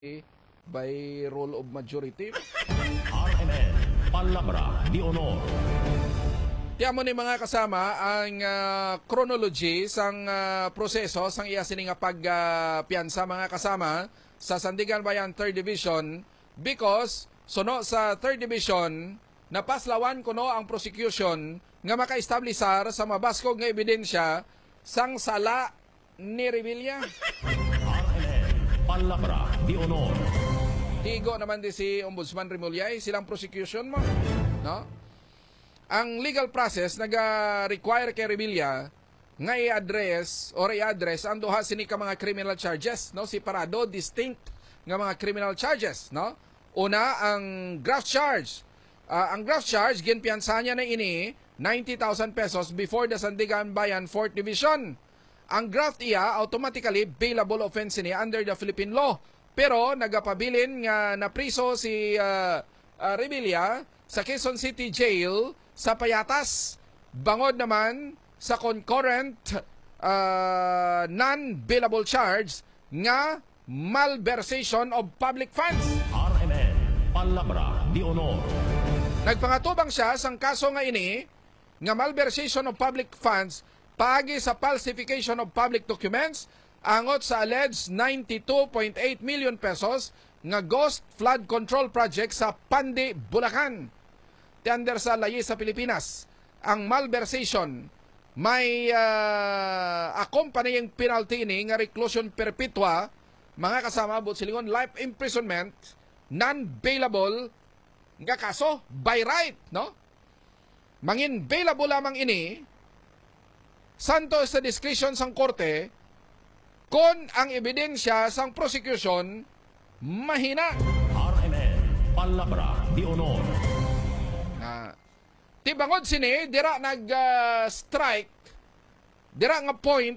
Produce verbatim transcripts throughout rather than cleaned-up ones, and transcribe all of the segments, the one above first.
by rule of majority. R M N, Palabra de Honor. Tiamo ni mga kasama ang uh, chronology sang uh, proseso sang iya sini nga pagpiansa uh, mga kasama sa Sandigan Bayan third Division because suno sa third Division napaslawan kuno ang prosecution nga maka-establisar sa mabaskog nga ebidensya sang sala ni Revilla. R M N, Palabra de Honor. Tigo naman di si Ombudsman Remullay silang prosecution mo, no? Ang legal process naga-require kay Revilla nga i-address or i-address ang duha sini ka mga criminal charges, no? Si Parado distinct nga mga criminal charges, no? Una ang graft charge. Uh, ang graft charge ginpiyansa niya na ini ninety thousand pesos before the Sandigan Bayan fourth Division. Ang graft iya automatically bailable offense ni under the Philippine law. Pero nagapabilin nga napriso si uh, uh, Revilla sa Quezon City Jail sa payatas. Bangod naman sa concurrent uh, non-bailable charge nga malversation of public funds. R M N, Palabra de Honor. Nagpangatubang siya sang kaso nga ini nga malversation of public funds pagi sa falsification of public documents angot sa alleged ninety-two point eight million pesos nga ghost flood control project sa Pandi, Bulacan. Tender sa layi sa Pilipinas. Ang malversation may uh, accompanying penalty ni nga reclusion perpetua, mga kasama but silingon life imprisonment, non-bailable nga kaso by right, no? Mangin bailable lamang ini santo sa discretion sang korte kung ang ebidensya sang prosecution mahina. R M N, Palabra de Honor. Na tibangod sini dira nag-strike, uh, dira nga point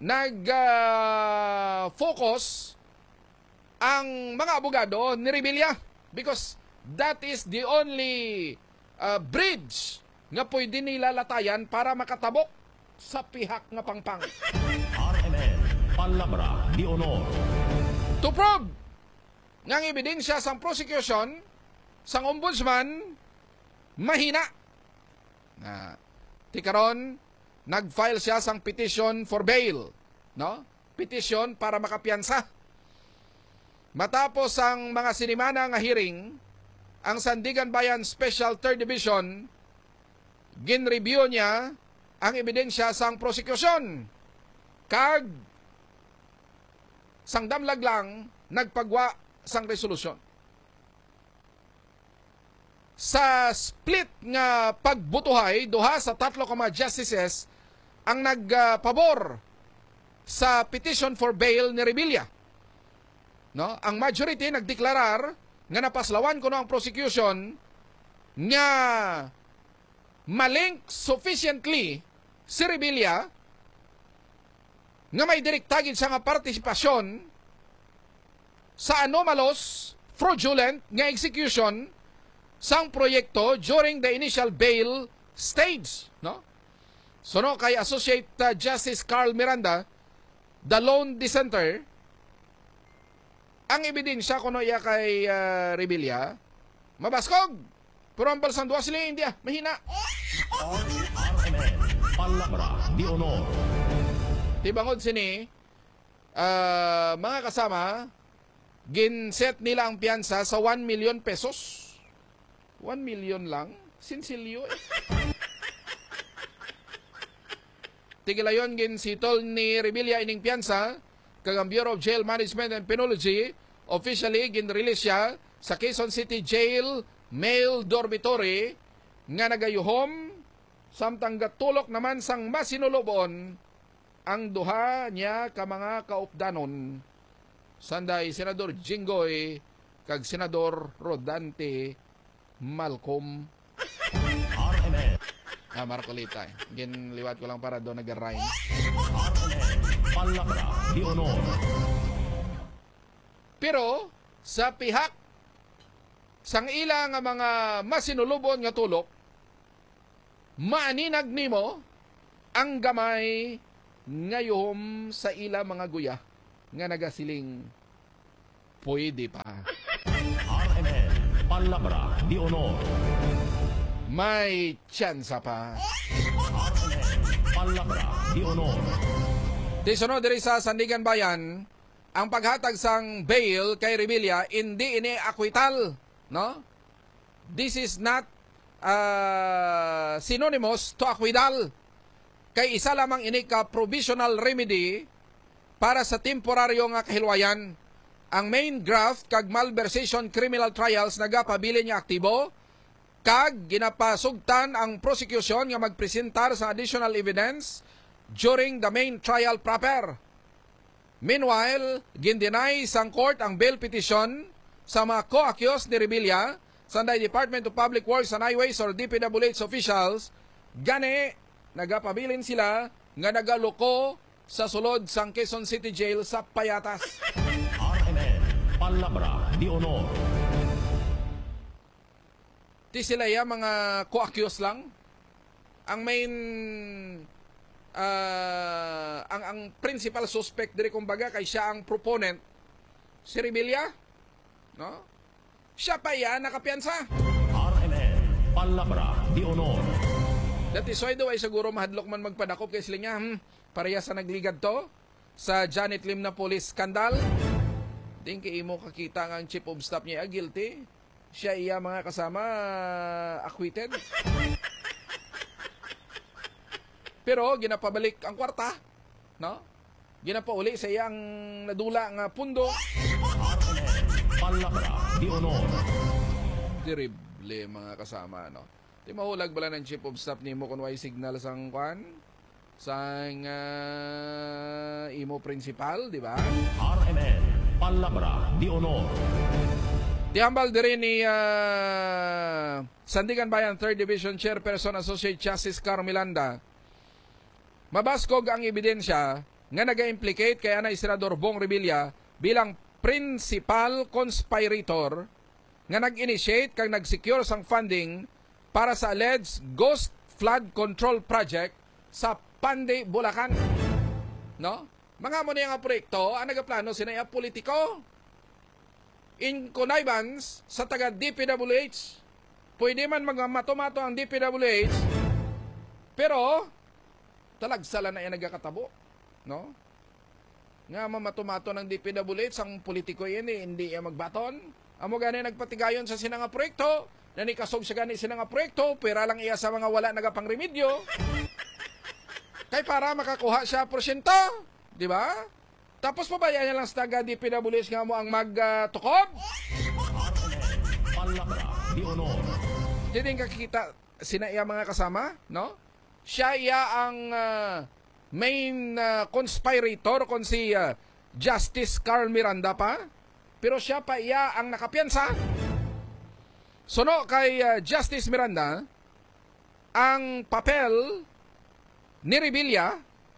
nag-focus uh, ang mga abogado ni Revilla because that is the only uh, bridge nga pwede nila latayan para makatabok sa pihak nga pangpang. R M N, Palabra de Honor. To prove nga ang ebidensya sang prosecution sang ombudsman mahina. Na tikaron nag-file siya sang petition for bail, no? Petition para makapiyansa. Matapos ang mga sinimana nga hearing, ang Sandigan Bayan Special third Division gin-review niya ang ebidensya sang prosecution. Kag sang damlag lang nagpagwa sang resolusyon. Sa split nga pagbutuhay, duha sa tatlo ka mga justices ang nagpabor sa petition for bail ni Revilla. No? Ang majority nagdeklarar nga napaslawan kuno ang prosecution nga malink sufficiently si Revilla nga may direktagin siya nga partisipasyon sa anomalous, fraudulent nga execution sang proyekto during the initial bail stage, no? Suno kay Associate uh, Justice Carl Miranda, the lone dissenter, ang ebidensya kuno iya kay uh, Revilla mabaskog. Pero ang balsang duwa sila India, mahina. R M N, Palabra de Honor. Tibangod sini, uh, mga kasama, ginset nila ang piyansa sa one million pesos. one million lang? Sinsilyo eh. Tigilayon ginsitol ni Revilla ining piyansa, kagang Bureau of Jail Management and Penology, officially ginrelease siya sa Quezon City Jail male dormitory nga nagayuhom samtang gatulok naman sang masinulobon ang duha niya ka mga kaupdanon sanday Senador Jinggoy kag Senador Rodante Malcolm. R M N, Ah, Marcolita. Ginliwat ko lang para doon nag-rhyme. R M N, Palabra de Honor. Pero sa pihak sang ila nga mga masinulubon nga tulok, maaninag nimo ang gamay ngayom sa ila mga guya nga nagasiling pwede pa. R M N Palabra de Honor. May tsansa pa. R M N Palabra de Honor. Di sunod diri sa Sandigan Bayan, ang paghatag sang bail kay Revilla hindi ini akwital, no? This is not uh, synonymous to acquittal. Kay isa lamang ini ka provisional remedy para sa temporaryo nga kahilwayan. Ang main graft kag malversation criminal trials nagapabili niya aktibo kag ginapasugtan ang prosecution nga magpresentar sa additional evidence during the main trial proper. Meanwhile, gindeny sang court ang bail petition sa mga co-accused ni Revilla sa Department of Public Works and Highways or D P W H officials. Gani nagapabilin sila nga nagaloko sa sulod sang Quezon City Jail sa Payatas. R M N Palabra de Honor. Di sila ya mga co-accused lang. Ang main uh, ang ang principal suspect diri kumbaga kay siya ang proponent si Revilla, no? Siya pa ya nakapiyansa. R M N Palabra de Honor. Dati soydo ay siguro mahadlok man magpadakop kay sila niya, hmm, pareha sa nagligad to sa Janet Lim na police scandal. Din kay imo kakita nga ang chief of staff niya guilty. Siya iya mga kasama acquitted. Pero ginapabalik ang kwarta, no? Ginapauli sa iyang nadula nga pundo. R M N Palabra de Honor. Terrible mga kasama, no? Di mahulag bala ng chief of staff nimo kung way signal sang kwan sang uh, imo principal, di ba? R M N Palabra de Honor. Dihambal diri ni uh, Sandigan Bayan third Division Chairperson Associate Justice Carl Milanda. Mabaskog ang ebidensya nga naga-implicate kay anay Senador Bong Revilla bilang principal conspirator nga nag-initiate kag nag-secure sang funding para sa alleged ghost flood control project sa Panday, Bulacan. No? Mga mo niya nga proyekto, ang nagaplano sinaya politiko. In connivance sa taga D P W H. Pwede man magmatomato ang D P W H, pero talagsala na yan nagkakatabo. No? Nga mamatomato ng D P W H, ang politiko yan eh, hindi yan magbaton. Amo gani nagpatigayon sa sinanga proyekto, nanikasog siya gani sinanga proyekto, pera lang iya sa mga wala nagapang remedyo. Kay para makakuha siya porsyento, di ba? Tapos pabayaan niya lang sa taga D P W H nga mo ang magtukob. R M N Palabra de Honor. Di din kakikita sina iya mga kasama, no? Siya iya ang uh, main uh, conspirator kon si uh, Justice Carl Miranda pa. Pero siya pa iya ang nakapiyansa. Suno kay uh, Justice Miranda, ang papel ni Revilla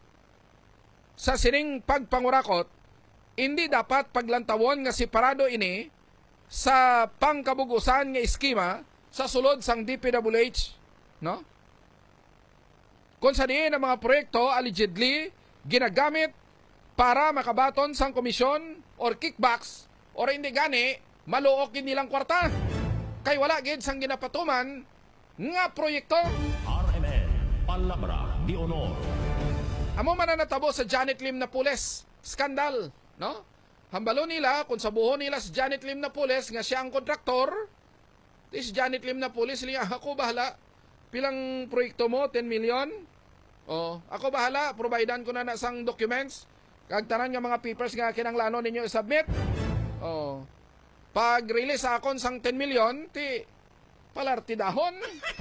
sa sining pagpangurakot hindi dapat paglantawon nga separado ini sa pangkabugusan nga eskema sa sulod sang D P W H, no? Kung sa diin ang mga proyekto allegedly ginagamit para makabaton sang komisyon or kickbacks or hindi gani maluok gid nilang kwarta kay wala gid sang ginapatuman nga proyekto. R M N Palabra de Honor. Amo man na natabo sa Janet Lim na Pules skandal, no? Hambalo nila kung sabuhon nila sa Janet Lim na Pules nga siya ang kontraktor. This Janet Lim na Pules liya, ako bahala. Pilang proyekto mo? ten million? Oh, ako bahala, providean ko na na sang documents. Kag tanan nga mga papers nga kinahanglan ninyo i-submit. Oh. Pag release akon sang ten million, ti palarti dahon.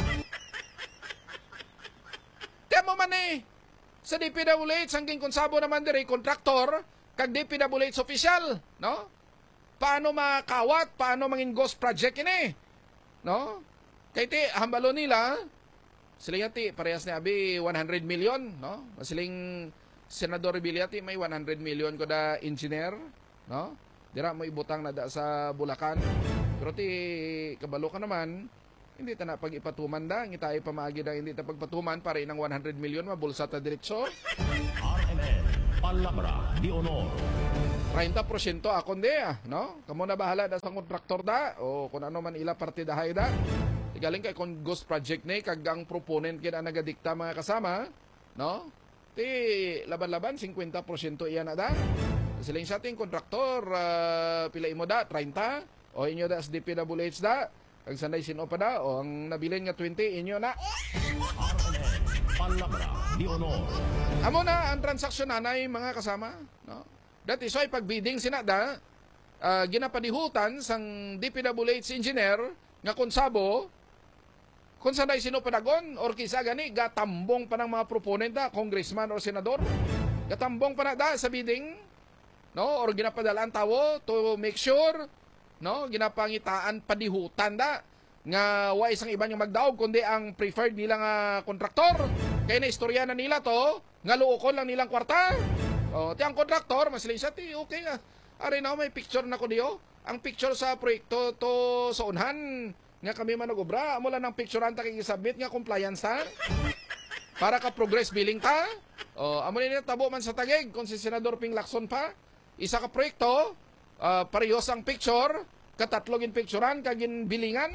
Temo man eh. Sa D P W H, hanggang konsabo naman diri, kontraktor, kag D P W H official, no? Paano makawat, paano mangin ghost project ini, no? Kaya ti, hambalo nila, sila yati, parehas ni Abi, one hundred million, no? Siling Senador Revilla ti, may one hundred million ko da engineer, no? Dira mo ibutang na da sa Bulacan. Pero ti, kabalo ka naman, hindi ta na pag-ipatuman da, hindi tayo pamaagi da, hindi ta pagpatuman, para inang one hundred million, mabulsa ta diretso. R M N Palabra de Honor. thirty percent akon di ah, no? Kamo na bahala da sa kontraktor da o kung ano man ila partidahay da. Galing kay kung ghost project ni kag ang proponent kina nagadikta mga kasama, no? Ti laban-laban fifty percent iya na da. Siling sa ating kontraktor uh, pila imo da thirty o inyo da sa D P W H da. Kag sanay sino pa da o ang nabilin nga twenty inyo na. R M N Palabra de Honor. Amo na ang transaksyon nanay mga kasama, no? Dati so ay pagbidding sinada uh, ginapadihutan sang D P W H engineer nga konsabo kung sanay sino panagon or kisa gani gatambong pa ng mga proponent da, congressman or senador. Gatambong pa na da sa bidding, no? Or ginapadalaan tawo to make sure, no? Ginapangitaan padihutan da nga wa isang iba nga magdaog kundi ang preferred nila nga kontraktor. Kaya na istorya na nila to, nga luokon lang nilang kwarta. O, ti ang kontraktor, masilin siya, ti okay nga. Ari na may picture na ko diyo. Ang picture sa proyekto to sa unhan, nga kami managobra, amo lang ng picturean ta kikisubmit nga compliance ta. Para ka progress billing ta. O, amo nila tabo man sa tagig, kung si Senador Ping Lacson pa, isa ka proyekto, uh, parehos ang picture, katatlogin picturean, kagin bilingan.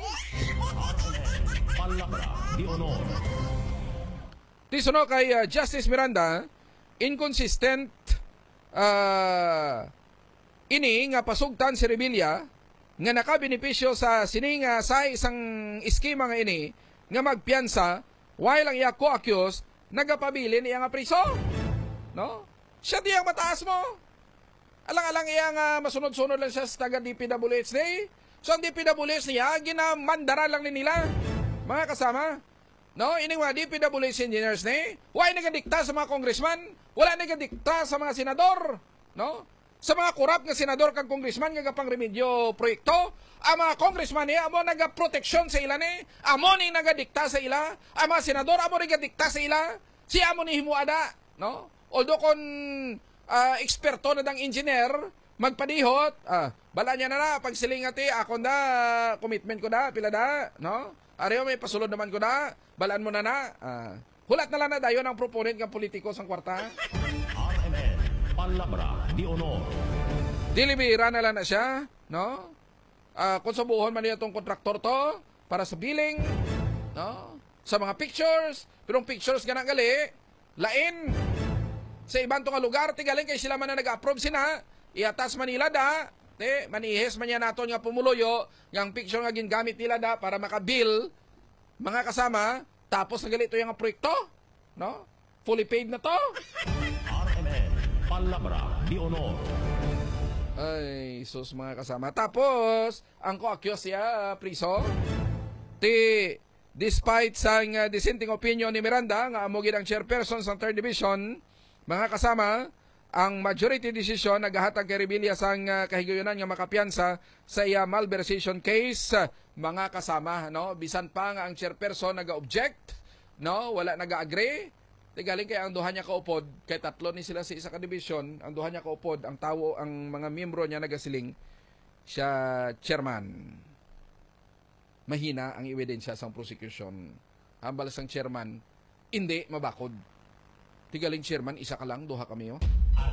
Palabra de Honor. Tisono kay uh, Justice Miranda, inconsistent uh, ini nga pasugtan si Revilla nga nakabenepisyo sa sining uh, sa isang eskema nga ini nga magpiyansa while ang iya co-accused nagapabilin iya nga priso, no? Siya di ang mataas mo. Alang-alang iya nga masunod-sunod lang siya sa taga D P W H ni. So ang D P W H niya ginamandara lang ni nila mga kasama. No, ining mga D P W H engineers ni, why nagadikta sa mga congressman? Wala nagadikta sa mga senador, no? Sa mga korap nga senador kag congressman nga gapang remedyo proyekto, ang mga congressman niya amo nagaproteksyon sa ila ni, amo ning nagadikta sa ila, ang mga senador amo nagadikta sa ila, si amo ni himuada, no? Although kon uh, eksperto na dang engineer, magpadihot, ah, bala niya na na pagsiling ati akon da commitment ko da pila da, no? Ariyo may pasulod naman ko na, balaan mo na na. Ah, hulat na lang na dayon ang proponent ng politiko sang kwarta. R M N Palabra de Honor. Dilibira na lang na siya, no? Ah, kung subuhon man niya itong kontraktor to, para sa billing, no? Sa mga pictures, pero ang pictures nga gali, lain. Sa ibang to nga lugar, tigaling kay sila man na nag-approve sina, iatas Manila da, te, manihes man niya naton nga pumuloyo, yung picture nga gingamit nila da para makabill, mga kasama, tapos na galito yung proyekto, no? Fully paid na to. R M N Palabra de Honor. Ay, sus mga kasama. Tapos, ang ko-accuse siya, priso, ti, despite sa uh, dissenting opinion ni Miranda, nga amogin ang chairperson sa third Division, mga kasama, ang majority decision nagahatag kay Revilla sang uh, kahigayonan nga makapiyansa sa iya malversation case, uh, mga kasama, no? Bisan pa nga ang chairperson naga-object, no? Wala naga-agree. Tigaling kay ang duha niya kaupod, kay tatlo ni sila sa isa ka division, ang duha niya kaupod, ang tawo, ang mga miyembro niya nagasiling, siya chairman. Mahina ang ebidensya sa prosecution. Hambal sang chairman, hindi mabakod. Tigaling chairman, isa ka lang, duha kami, oh.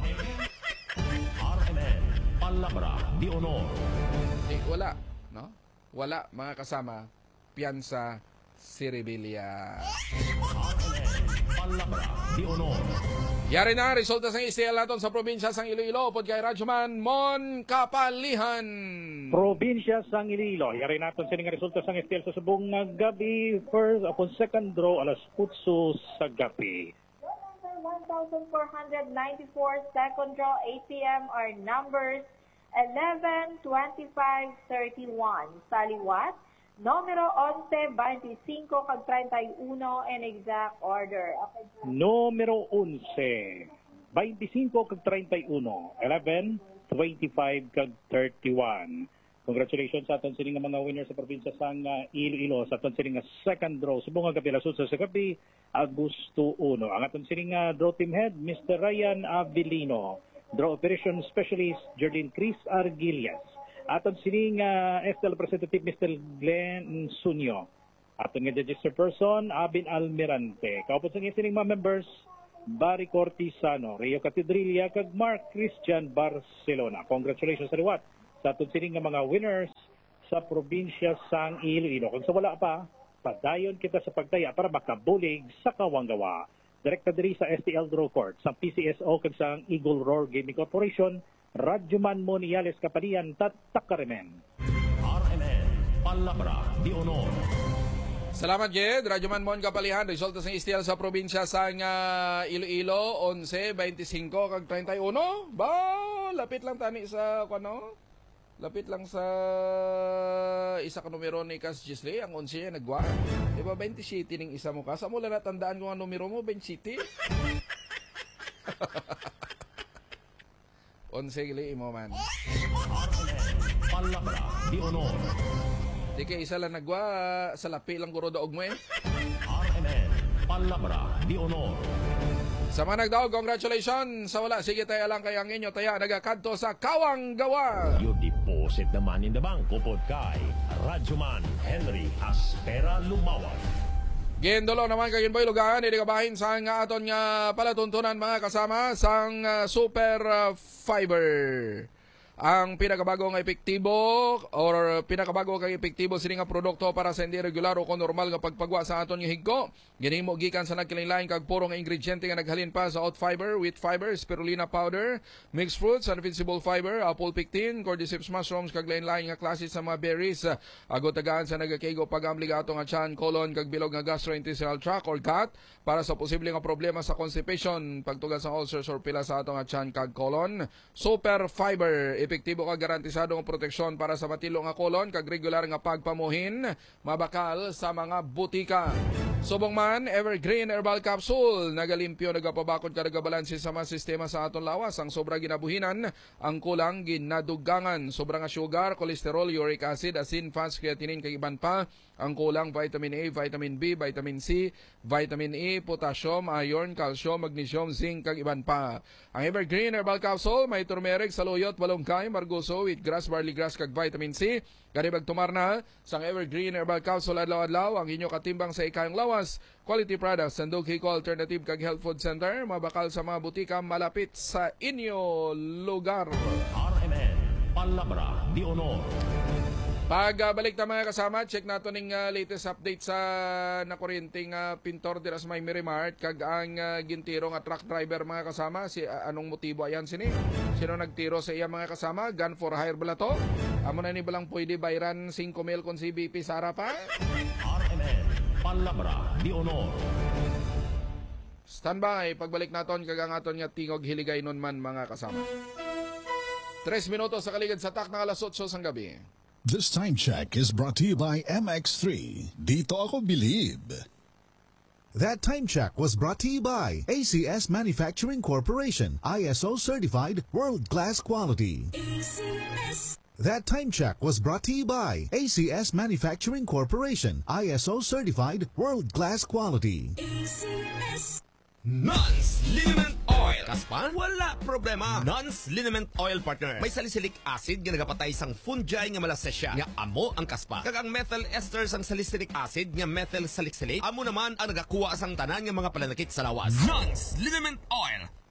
R M N Palabra de Honor. Eh, wala, no? Wala, mga kasama, piyansa si Revilla. R M N Palabra de Honor. Yari na, resulta sang I C L naton sa probinsya sang Iloilo, pod kay Radyoman Mon Kapalihan. Probinsya sang Iloilo. Yari naton sining resulta sang S T L sa subong nga gabi, first upon second draw alas putso sa gabi. one thousand four hundred ninety-four second draw A T M are numbers eleven, twenty-five, thirty-one. Sa liwat, numero eleven, twenty-five, kag thirty-one in exact order. Okay. Numero eleven, twenty-five kag thirty-one, eleven, twenty-five kag thirty-one. Congratulations sa aton sining nga mga winners sa probinsya sang uh, Iloilo sa aton sining nga second draw. Subong nga gabi alas sa gabi, Agosto one. Ang aton sining nga draw team head, Mister Ryan Avelino. Draw operation specialist, Jardine Chris Arguillas. Aton sining nga F T L representative, Mister Glenn Sunyo. Aton nga registered person, Abin Almirante. Kaupod sa sining mga members, Barry Cortisano, Rio Catedrilla, kag Mark Christian Barcelona. Congratulations sa liwat sa atong sining nga mga winners sa probinsya sang Iloilo. Kung sa wala pa, padayon kita sa pagtaya para makabulig sa Kawanggawa. Direkta diri sa S T L Draw Court, sa P C S O kag sa Eagle Roar Gaming Corporation, Radyoman Moniales Kapalian, Tatakaremen. R M N Palabra de Honor. Salamat, Jed. Radyoman Mon Kapalihan. Resulta sa S T L sa probinsya sa uh, Iloilo, eleven, twenty-five, kag thirty-one. Ba, lapit lang tani sa, ano? Lapit lang sa isa ka numero ni Kas Gisle. Ang eleven nagwa. Diba, twenty-seven ning isa mo ka. Sa mo lang natandaan ko ang numero mo, twenty-seven. eleven gili imo man. R M N Palabra de Honor. Di kay isa lang nagwa, sa lapi lang guro daog mo eh. R M N Palabra de Honor. Sa mga nagdaog, congratulations! Sa wala, sige tayo lang kay ang inyo taya nagakadto sa Kawanggawa. Your deposit naman in the bank upod kay Radyoman Henry Aspera Lumawag. Gendolo naman kay Boy Lugaan, hindi kabahin sa nga aton nga palatuntunan mga kasama sang uh, Super uh, Fiber. Ang pinakabago nga epektibo or pinakabago kay epektibo sini nga produkto para sa hindi regular o normal nga pagpagwa sa aton nga higko. Ginhimo gikan sa nagkalain-lain kag puro nga ingrediente nga naghalin pa sa oat fiber, wheat fiber, spirulina powder, mixed fruits, unfeasible fiber, apple pectin, cordyceps mushrooms kag lain-lain nga klase sa mga berries. Ago tagaan sa nagakaigo pag-amli ato nga tiyan, colon kag bilog nga gastrointestinal tract or gut para sa posible nga problema sa constipation, pagtugas sa ulcers or pila sa ato nga tiyan kag colon. Super Fiber, epektibo kag garantisado nga proteksyon para sa matilo nga kolon kag regular nga pagpamuhin, mabakal sa mga butika. Subong man, Evergreen Herbal Capsule, nagalimpyo, nagapabakod ka nagabalansi sa mga sistema sa aton lawas. Ang sobra ginabuhinan, ang kulang ginadugangan. Sobra nga sugar, cholesterol, uric acid, asin, fats, creatinine, kag iban pa. Ang kulang vitamin A, vitamin B, vitamin C, vitamin E, potassium, iron, calcium, magnesium, zinc, kag iban pa. Ang Evergreen Herbal Capsule may turmeric, saluyot, balongkay, margoso, wheatgrass, barley grass, kag vitamin C. Karibag tumar na sang Evergreen Herbal Capsule adlaw-adlaw ang inyo katimbang sa ikayong lawas. Quality products, Sandog Hiko Alternative kag Health Food Center, mabakal sa mga butika malapit sa inyo lugar. R M N Palabra de Honor. Pagbalik uh, na mga kasama, check nato ning uh, latest update sa nakuryenteng uh, pintor dira sa may Miramart kag ang uh, gintiro nga truck driver mga kasama. Si uh, anong motibo ayan sini? Sino nagtiro sa iya mga kasama? Gun for hire bala to? Amo na ni balang pwede bayran five mil kon C B P Sara pa? R M N Palabra de Honor. Standby, pagbalik naton kag ang aton nga tingog hiligay nun man mga kasama. Tres minutos sa kaligid sa tak ng alas eight sang gabi. This time check is brought to you by M X three. Dito ako believe. That time check was brought to you by A C S Manufacturing Corporation, I S O certified, world-class quality. A C S. That time check was brought to you by A C S Manufacturing Corporation, I S O certified, world-class quality. A C S. Nance Liniment Oil. Kaspan? Wala problema. Nance Liniment Oil, partner. May salicylic acid nga nagapatay sang fungi nga malasesya nga amo ang kaspa. Kag ang methyl ester sang salicylic acid nga methyl salicylate amo naman ang nagakuha sang tanan nga mga pananakit sa lawas. Nance Liniment Oil.